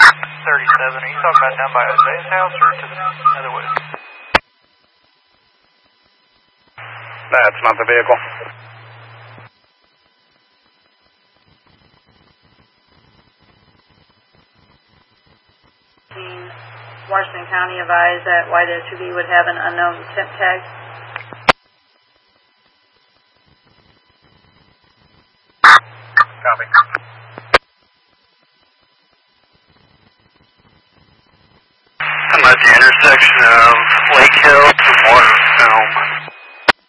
37. Are you talking about down by Jose's house or to the other way? That's not the vehicle. Washington County advised that white SUV would have an unknown temp tag. Copy. I'm at the intersection of Lake Hill and Waterstone.